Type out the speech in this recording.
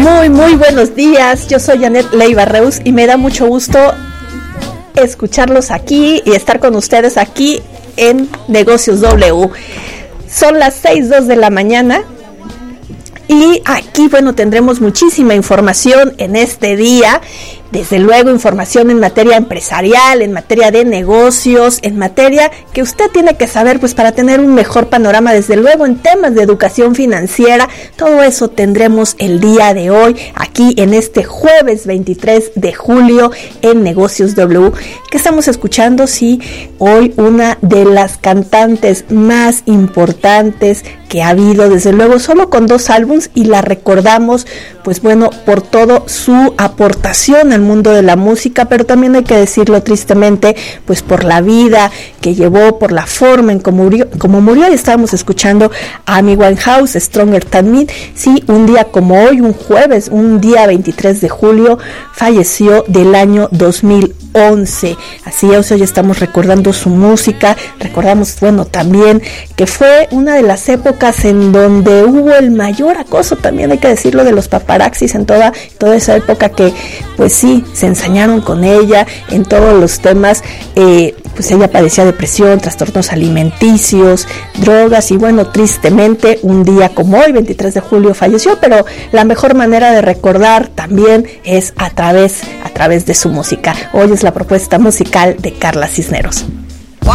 Muy buenos días. Yo soy Janet Leiva Reus y me da mucho gusto escucharlos aquí y estar con ustedes aquí en Negocios W. Son las 6:02 de la mañana y aquí, tendremos muchísima información en este día. Desde luego, información en materia empresarial, en materia de negocios, en materia que usted tiene que saber, para tener un mejor panorama, desde luego en temas de educación financiera. Todo eso tendremos el día de hoy, aquí en este jueves 23 de julio en Negocios W. ¿Qué estamos escuchando? Sí, hoy una de las cantantes más importantes que ha habido, desde luego, solo con 2 álbumes, y la recordamos, por todo su aportación al mundo de la música, pero también hay que decirlo tristemente, por la vida que llevó, por la forma en cómo murió. Y estábamos escuchando a Amy Winehouse, Stronger Than Me. Sí, un día como hoy, un jueves, un día 23 de julio, falleció del año 2011. Así es, hoy estamos recordando su música. Recordamos, también que fue una de las épocas en donde hubo el mayor acoso, también hay que decirlo, de los paparazzis en toda esa época, que se ensañaron con ella en todos los temas. Ella padecía depresión, trastornos alimenticios, drogas, y tristemente un día como hoy, 23 de julio, falleció. Pero la mejor manera de recordar también es a través de su música. Hoy es la propuesta musical de Carla Cisneros.